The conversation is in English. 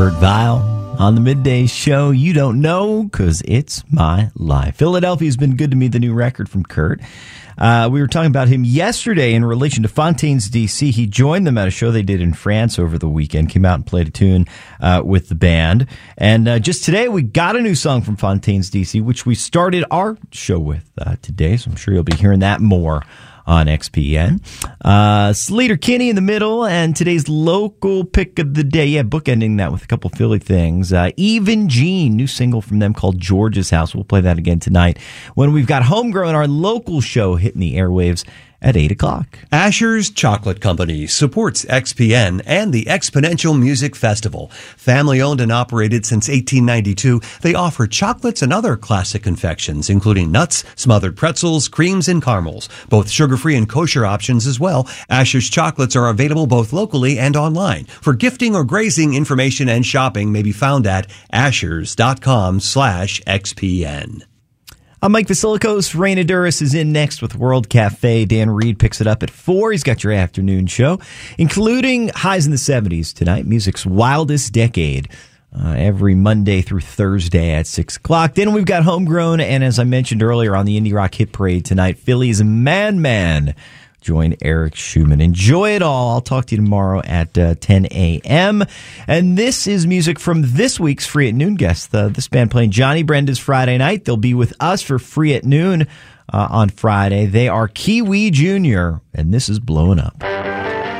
Kurt Vile on the Midday Show. You don't know because it's my life. Philadelphia's been good to me, the new record from Kurt. We were talking about him yesterday in relation to Fontaines DC. He joined them at a show they did in France over the weekend, came out and played a tune with the band. And just today, we got a new song from Fontaines DC, which we started our show with today. So I'm sure you'll be hearing that more on XPN. Sleater Kinney in the middle, and today's local pick of the day. Yeah, bookending that with a couple Philly things. Even Jean, new single from them called George's House. We'll play that again tonight when we've got Homegrown, our local show, hitting the airwaves at 8 o'clock. Asher's Chocolate Company supports XPN and the Exponential Music Festival. Family-owned and operated since 1892, they offer chocolates and other classic confections, including nuts, smothered pretzels, creams, and caramels. Both sugar-free and kosher options as well. Asher's chocolates are available both locally and online. For gifting or grazing, information and shopping may be found at ashers.com/XPN. I'm Mike Vasilikos. Raina Duras is in next with World Cafe. Dan Reed picks it up at 4. He's got your afternoon show, including highs in the 70s tonight, music's wildest decade, every Monday through Thursday at 6 o'clock. Then we've got Homegrown, and as I mentioned earlier on the Indie Rock Hit Parade tonight, Philly's Man. Join Eric Schumann. Enjoy it all. I'll talk to you tomorrow at 10 a.m. And this is music from this week's Free at Noon guests. This band playing Johnny Brenda's Friday night. They'll be with us for Free at Noon on Friday. They are Kiwi Jr., and this is Blowing Up.